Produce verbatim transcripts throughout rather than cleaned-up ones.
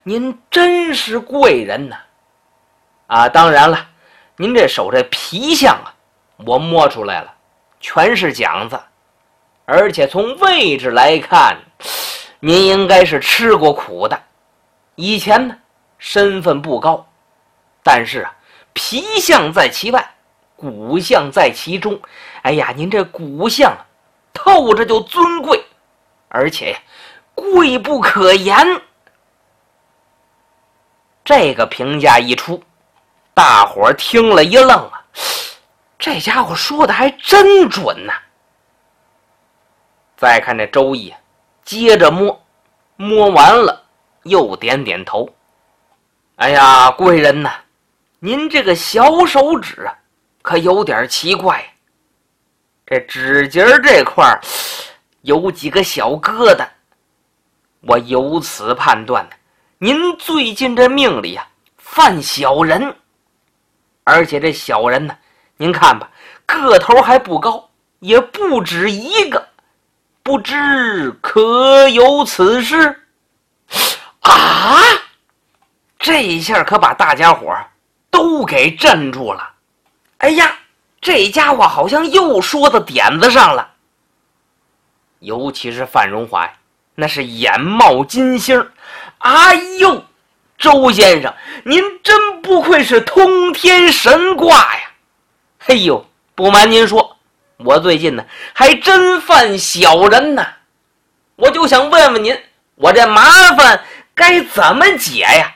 您真是贵人呐！啊，当然了，您这手这皮相啊，我摸出来了，全是奖子，而且从位置来看，您应该是吃过苦的。以前呢，身份不高，但是啊，皮相在其外，骨相在其中。哎呀，您这骨相啊，透着就尊贵，而且呀，贵不可言。这个评价一出，大伙儿听了一愣啊，这家伙说的还真准呐、啊！再看这周易，接着摸，摸完了又点点头。哎呀，贵人呐，您这个小手指啊，可有点奇怪。这指节这块有几个小疙瘩，我由此判断呢，您最近这命里啊犯小人，而且这小人呢，您看吧，个头还不高，也不止一个，不知可有此事？啊！这一下可把大家伙都给镇住了。哎呀，这家伙好像又说到点子上了。尤其是范荣华，那是眼冒金星。哎呦，周先生，您真不愧是通天神卦呀！哎呦，不瞒您说，我最近呢还真犯小人呢。我就想问问您，我这麻烦该怎么解呀？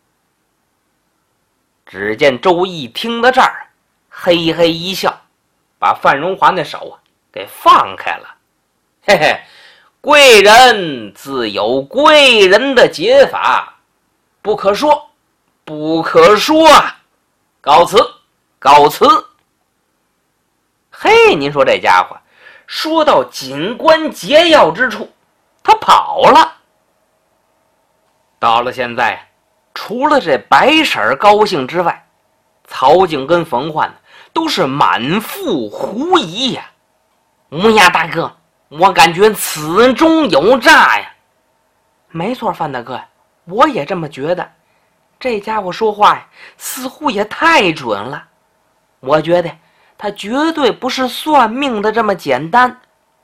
只见周易听到这儿，嘿嘿一笑，把范荣华那手啊给放开了。嘿嘿，贵人自有贵人的解法，不可说，不可说啊！告辞，告辞。嘿，您说这家伙说到紧关节要之处，他跑了。到了现在，除了这白婶高兴之外，曹静跟冯焕都是满腹狐疑呀。乌鸦大哥，我感觉此中有诈呀。没错，范大哥，我也这么觉得。这家伙说话呀，似乎也太准了。我觉得他绝对不是算命的这么简单。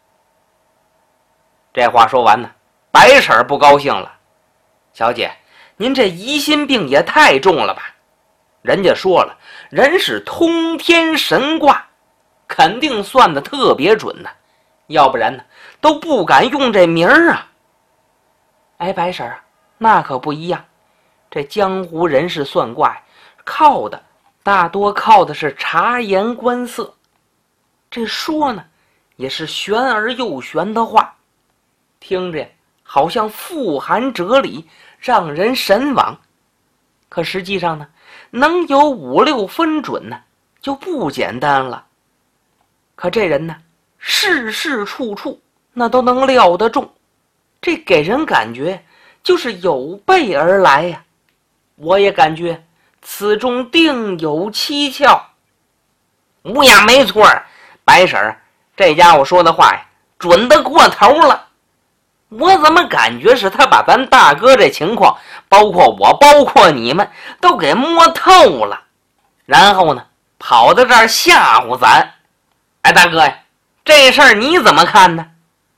这话说完呢，白婶不高兴了。小姐，您这疑心病也太重了吧？人家说了，人是通天神卦，肯定算得特别准呢，要不然呢都不敢用这名儿啊。哎，白婶啊，那可不一样。这江湖人士算卦，靠的大多靠的是察言观色。这说呢，也是玄而又玄的话，听着好像富含哲理，让人神往。可实际上呢，能有五六分准呢，就不简单了。可这人呢，事事处处那都能料得中，这给人感觉就是有备而来呀。我也感觉此中定有蹊跷。乌鸦没错，白婶这家伙说的话呀，准得过头了。我怎么感觉是他把咱大哥这情况，包括我，包括你们，都给摸透了，然后呢，跑到这儿吓唬咱。哎，大哥呀，这事儿你怎么看呢？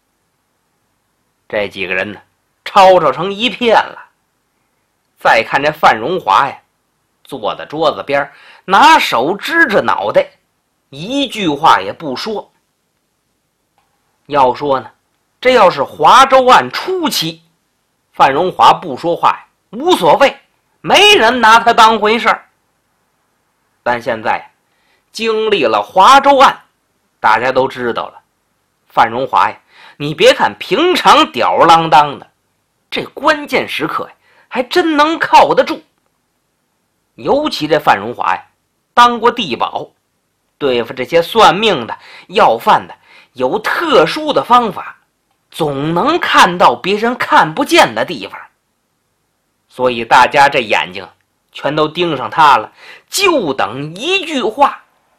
这几个人呢，吵吵成一片了。再看这范荣华呀，坐在桌子边，拿手支着脑袋，一句话也不说。要说呢，这要是华州案初期，范荣华不说话呀，无所谓，没人拿他当回事儿。但现在经历了华州案，大家都知道了，范荣华呀，你别看平常吊儿郎当的，这关键时刻呀，还真能靠得住。尤其这范荣华呀，当过地保，对付这些算命的、要饭的，有特殊的方法，总能看到别人看不见的地方。所以大家这眼睛全都盯上他了，就等一句话。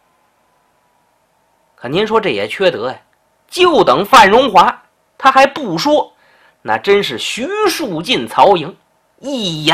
可您说这也缺德呀，就等范荣华他还不说，那真是徐庶进曹营。 一眼